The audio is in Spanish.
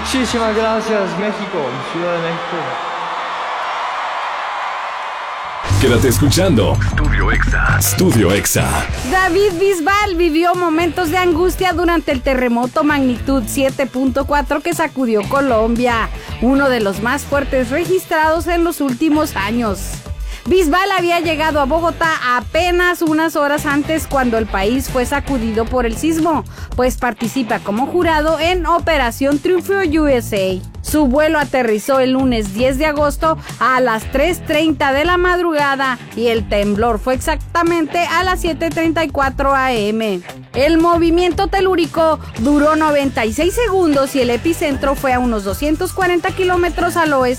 Muchísimas gracias, México, Ciudad de México. Quédate escuchando Studio Exa. Studio Exa. David Bisbal vivió momentos de angustia durante el terremoto magnitud 7.4 que sacudió Colombia, uno de los más fuertes registrados en los últimos años. Bisbal había llegado a Bogotá apenas unas horas antes cuando el país fue sacudido por el sismo, pues participa como jurado en Operación Triunfo USA. Su vuelo aterrizó el lunes 10 de agosto a las 3:30 de la madrugada y el temblor fue exactamente a las 7:34 am. El movimiento telúrico duró 96 segundos y el epicentro fue a unos 240 kilómetros al oeste